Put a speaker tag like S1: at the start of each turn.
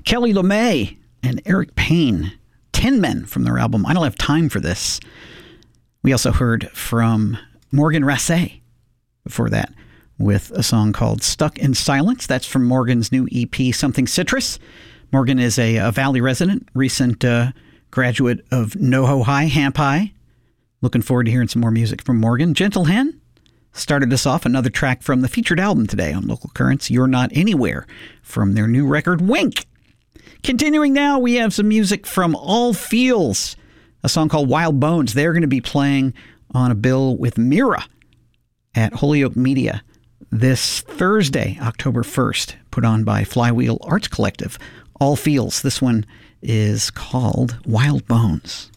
S1: Kelly LeMay and Eric Payne, 10 Men from their album I Don't Have Time for This. We also heard from Morgan Rassé before that with a song called Stuck in Silence. That's from Morgan's new EP, Something Citrus. Morgan is a Valley resident, recent graduate of NoHo High, Hamp High. Looking forward to hearing some more music from Morgan. Gentle Hen started us off, another track from the featured album today on Local Currents, You're Not Anywhere, from their new record, Wink. Continuing now, we have some music from All Feels, a song called Wild Bones. They're going to be playing on a bill with Mira at Holyoke Media this Thursday, October 1st, put on by Flywheel Arts Collective. All Feels. This one is called Wild Bones.